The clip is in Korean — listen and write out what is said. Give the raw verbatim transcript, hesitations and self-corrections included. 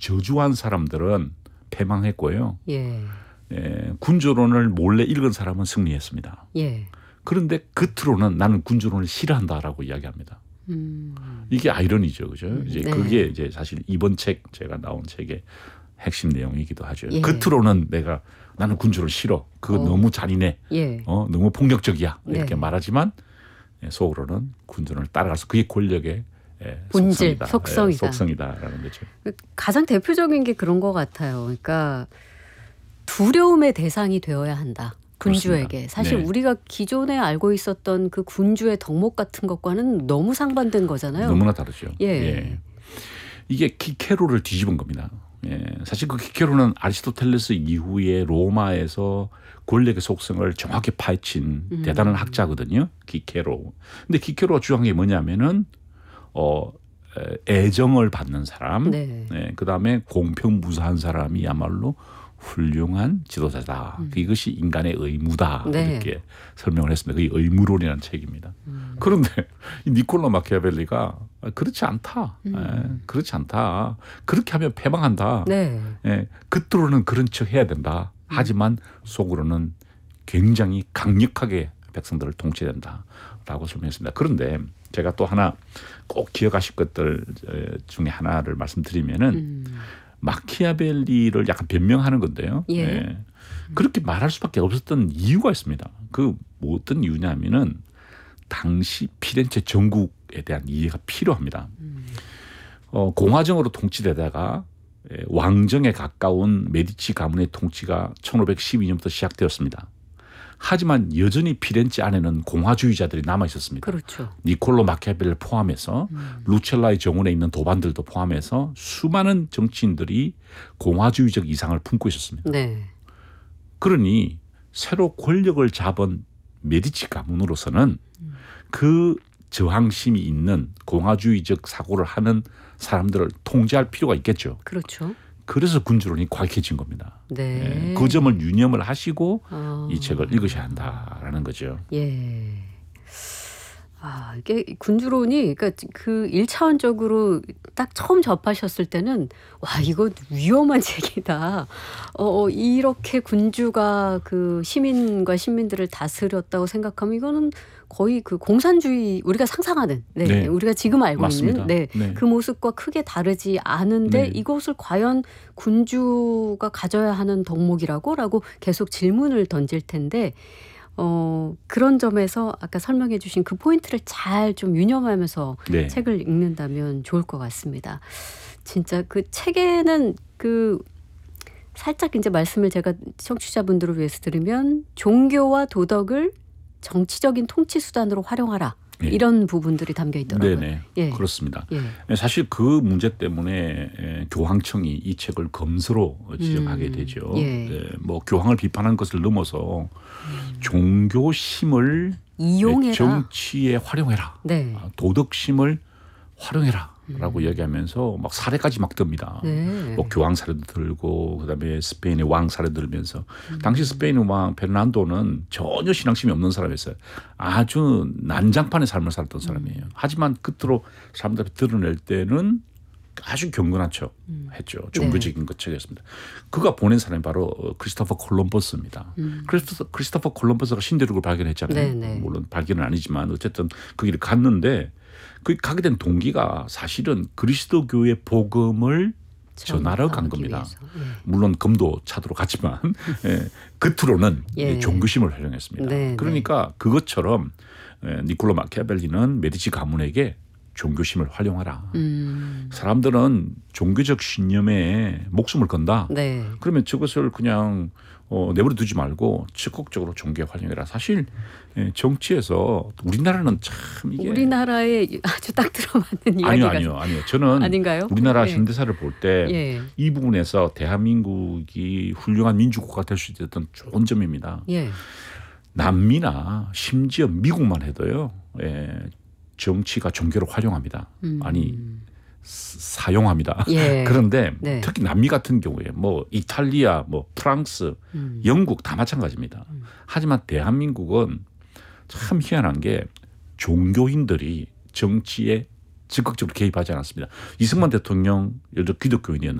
저주한 사람들은 패망했고요. 예. 예, 군주론을 몰래 읽은 사람은 승리했습니다. 예. 그런데 겉으로는 나는 군주론을 싫어한다라고 이야기합니다. 음. 이게 아이러니죠, 그죠? 음, 이제 네. 그게 이제 사실 이번 책 제가 나온 책의 핵심 내용이기도 하죠. 예. 겉으로는 내가 나는 군주를 싫어. 그거 어. 너무 잔인해. 예. 어, 너무 폭력적이야. 이렇게 네. 말하지만 속으로는 군주를 따라가서 그게 권력의 본질, 속성이다. 속성이다. 속성이다라는 거죠. 가장 대표적인 게 그런 것 같아요. 그러니까 두려움의 대상이 되어야 한다. 군주에게. 그렇습니다. 사실 네. 우리가 기존에 알고 있었던 그 군주의 덕목 같은 것과는 너무 상반된 거잖아요. 너무나 다르죠. 예. 예. 이게 키케로를 뒤집은 겁니다. 예. 사실 그 키케로는 아리스토텔레스 이후에 로마에서 권력의 속성을 정확히 파헤친 음. 대단한 학자거든요. 키케로. 근데 키케로가 주장한 게 뭐냐면은 어, 애정을 받는 사람, 네. 예, 그다음에 공평무사한 사람이야말로 훌륭한 지도자다. 음. 이것이 인간의 의무다. 네. 이렇게 설명을 했습니다. 그게 의무론이라는 책입니다. 음. 그런데 이 니콜라 마키아벨리가 그렇지 않다. 음. 예, 그렇지 않다. 그렇게 하면 패망한다. 네. 예, 겉으로는 그런 척 해야 된다. 하지만 속으로는 굉장히 강력하게 백성들을 통치해야 된다라고 설명했습니다. 그런데 제가 또 하나 꼭 기억하실 것들 중에 하나를 말씀드리면은 음. 마키아벨리를 약간 변명하는 건데요. 예. 예. 그렇게 말할 수밖에 없었던 이유가 있습니다. 그 뭐 어떤 이유냐면은 당시 피렌체 정국에 대한 이해가 필요합니다. 음. 어, 공화정으로 통치되다가 왕정에 가까운 메디치 가문의 통치가 천오백십이 년부터 시작되었습니다. 하지만 여전히 피렌체 안에는 공화주의자들이 남아 있었습니다. 그렇죠. 니콜로 마키아벨리를 포함해서 음. 루첼라의 정원에 있는 도반들도 포함해서 수많은 정치인들이 공화주의적 이상을 품고 있었습니다. 네. 그러니 새로 권력을 잡은 메디치 가문으로서는 음. 그 저항심이 있는 공화주의적 사고를 하는 사람들을 통제할 필요가 있겠죠. 그렇죠. 그래서 군주론이 과격해진 겁니다. 네. 예, 그 점을 유념을 하시고 아. 이 책을 읽으셔야 한다라는 거죠. 예. 아, 이게 군주론이 그러니까 그 일차원적으로 딱 처음 접하셨을 때는 와, 이거 위험한 책이다. 어, 이렇게 군주가 그 시민과 시민들을 다스렸다고 생각하면 이거는 거의 그 공산주의 우리가 상상하는 네, 네. 우리가 지금 알고 맞습니다. 있는 네, 네. 그 모습과 크게 다르지 않은데 네. 이것을 과연 군주가 가져야 하는 덕목이라고라고 계속 질문을 던질 텐데 어, 그런 점에서 아까 설명해 주신 그 포인트를 잘 좀 유념하면서 네. 책을 읽는다면 좋을 것 같습니다. 진짜 그 책에는 그 살짝 이제 말씀을 제가 청취자분들을 위해서 드리면 종교와 도덕을 정치적인 통치 수단으로 활용하라. 네. 이런 부분들이 담겨 있더라고요. 네네. 예. 그렇습니다. 예. 사실 그 문제 때문에 교황청이 이 책을 검수로 지정하게 음, 되죠. 예. 예, 뭐 교황을 비판하는 것을 넘어서 음. 종교심을 이용해라. 정치에 활용해라. 네. 도덕심을 활용해라. 라고 음. 얘기하면서 막 사례까지 막 듭니다. 네. 뭐 교황 사례도 들고 그다음에 스페인의 왕 사례도 들면서 음. 당시 스페인의 왕 페르난도는 전혀 신앙심이 없는 사람이었어요. 아주 난장판의 삶을 살았던 사람이에요. 음. 하지만 끝으로 사람들이 드러낼 때는 아주 경건한 척 음. 했죠. 종교적인 것 척이었습니다. 그가 보낸 사람이 바로 크리스토퍼 콜럼버스입니다. 음. 크리스토퍼, 크리스토퍼 콜럼버스가 신대륙을 발견했잖아요. 네네. 물론 발견은 아니지만 어쨌든 그 길을 갔는데 그 가게 된 동기가 사실은 그리스도교의 복음을 전하러 간 겁니다. 위해서. 예. 물론 금도 차도로 갔지만 예, 겉으로는 예. 종교심을 활용했습니다. 네, 그러니까 그것처럼 예, 니콜로 마키아벨리는 메디치 가문에게 종교심을 활용하라. 음. 사람들은 종교적 신념에 목숨을 건다. 네. 그러면 저것을 그냥 어, 내버려 두지 말고 적극적으로 종교에 활용해라. 사실 예, 정치에서 우리나라는 참 이게 우리나라에 아주 딱 들어맞는 이야기가 아니요, 아니요, 아니요. 저는 아닌가요? 우리나라 예. 현대사를 볼 때 이 예. 부분에서 대한민국이 훌륭한 민주국가가 될 수 있었던 좋은 점입니다. 예. 남미나 심지어 미국만 해도요. 예, 정치가 종교를 활용합니다. 음. 아니 사용합니다. 예. 그런데 네. 특히 남미 같은 경우에 뭐 이탈리아, 뭐 프랑스, 음. 영국 다 마찬가지입니다. 음. 하지만 대한민국은 참 희한한 게 종교인들이 정치에 적극적으로 개입하지 않았습니다. 이승만 대통령 여자 기독교인이었는데